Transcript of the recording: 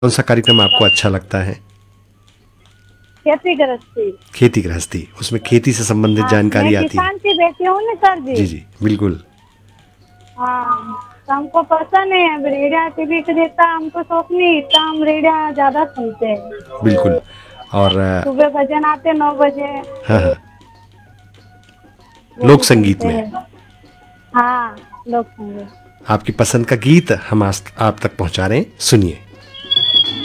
कौन सा कार्यक्रम आपको अच्छा लगता है? खेती गृहस्थी। खेती गृहस्थी, उसमें खेती से संबंधित हाँ, मैं जानकारी आती है। किसान की बेटी हूँ ना सर जी। जी जी बिल्कुल। हाँ, तो हमको पसंद है। अब रेडियो टीवी के देता हमको शौक नहीं, तो हम रेडियो ज्यादा सुनते हैं। बिल्कुल। और सुबह भजन आते 9 बजे, हाँ हाँ, वो लोक भी संगीत सुनते में हैं। हाँ, लोग सुन। आपकी पसंद का गीत हम आप तक पहुंचा रहे हैं, सुनिए।